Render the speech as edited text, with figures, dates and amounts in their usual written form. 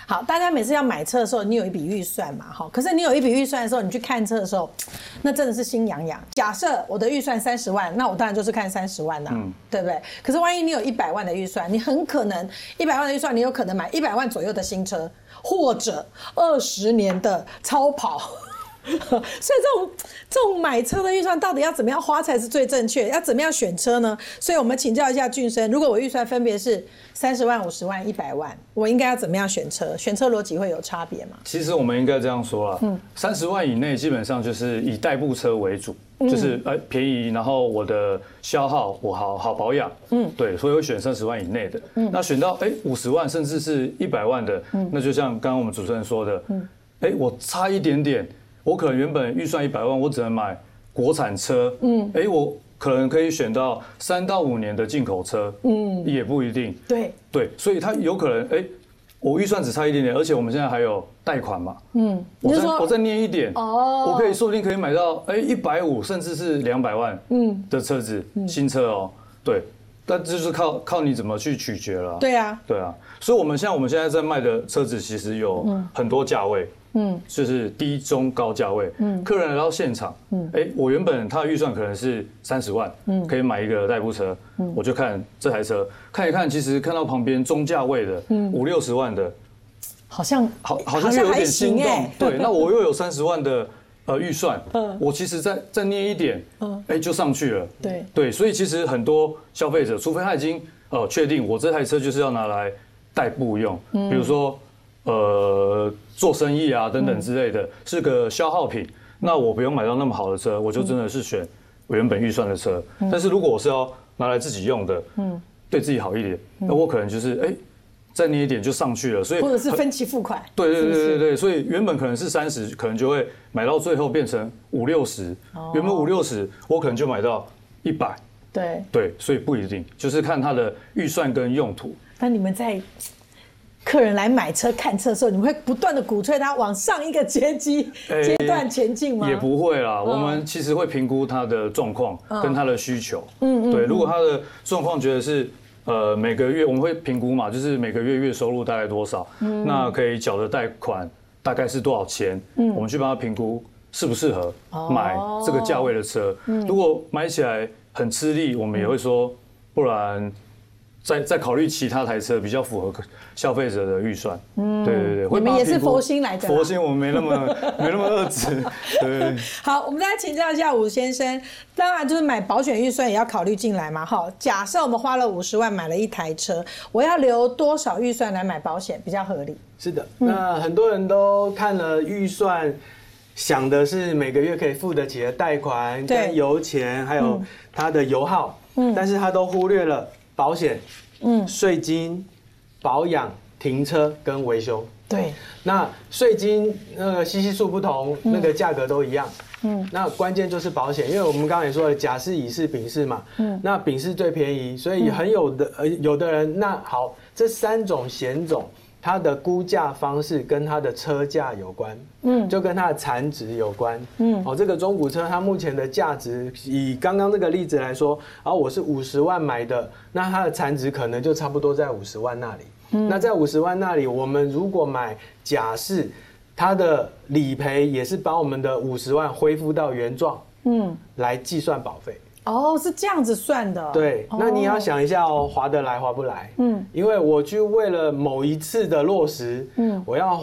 好，大家每次要买车的时候，你有一笔预算嘛，哈，可是你有一笔预算的时候，你去看车的时候，那真的是心痒痒。假设我的预算30万，那我当然就是看30万呐，对不对？可是万一你有100万的预算，你很可能100万的预算，你有可能买100万左右的新车，或者20年的超跑。所以这种买车的预算到底要怎么样花才是最正确？要怎么样选车呢？所以我们请教一下俊生，如果我预算分别是30万、50万、100万，我应该要怎么样选车？选车逻辑会有差别吗？ 其实我们应该这样说啦，30万以内基本上就是以代步车为主，就是便宜，然后我的消耗我好保养，对，所以会选30万以内的。那选到50万甚至是100万的，那就像刚刚我们主持人说的，我差一点点。我可能原本预算100万，我只能买国产车，我可能可以选到3到5年的进口车，也不一定。对，所以它有可能，我预算只差一点点，而且我们现在还有贷款嘛，我再捏一点，我可以说不定可以买到150甚至是200万的车子，新车哦，对，但这就是靠你怎么去取决了。 对啊， 所以我们现在在卖的车子其实有很多价位。就是低中高价位，客人来到现场，我原本他的预算可能是30万，可以买一个代步车，我就看这台车，看一看，其实看到旁边中价位的50、60万的，好像是有点心动，对，那我又有30万的预算，我其实再捏一点，就上去了，对，所以其实很多消费者，除非他已经确定我这台车就是要拿来代步用，比如说做生意啊等等之类的，是个消耗品，那我不用买到那么好的车，我就真的是选我原本预算的车。但是如果我是要拿来自己用的，对自己好一点，那我可能就是再捏一点就上去了，所以或者是分期付款。 对，所以原本可能是30，可能就会买到最后变成50、60，原本50、60，我可能就买到100。对，所以不一定，就是看他的预算跟用途。 那你们在客人来买车看车的时候，你们会不断的鼓吹他往上一个阶段前进吗？ 也不会啦，我们其实会评估他的状况跟他的需求。对，如果他的状况觉得是每个月我们会评估嘛，就是每个月月收入大概多少，那可以缴的贷款大概是多少钱，我们去帮他评估适不适合买这个价位的车。如果买起来很吃力，我们也会说，不然再考虑其他台车比较符合消费者的预算。对， 你们也是佛心来的。 佛心我们没那么恶质。对。 好，我们再请教一下伍先生，当然就是买保险预算也要考虑进来嘛。哈，假设我们花了50万买了一台车，我要留多少预算来买保险比较合理？ 是的，那很多人都看了预算，想的是每个月可以付得起的贷款、跟油钱，还有它的油耗，但是他都忽略了保险、税金、保养、停车跟维修。 对， 那税金那个系数不同，那个价格都一样。那关键就是保险，因为我们刚才也说了，甲式、乙式、丙式嘛。那丙式最便宜，所以有的人，那好，这3种险种，它的估价方式跟它的车价有关，就跟它的残值有关，这个中古车它目前的价值，以刚刚这个例子来说，我是50万买的，那它的残值可能就差不多在50万那里。那在50万那里，我们如果买甲式，它的理赔也是把我们的50万恢复到原状，来计算保费。 是这样子算的。 对，那你要想一下划得来划不来。因为我去为了某一次的落实，我要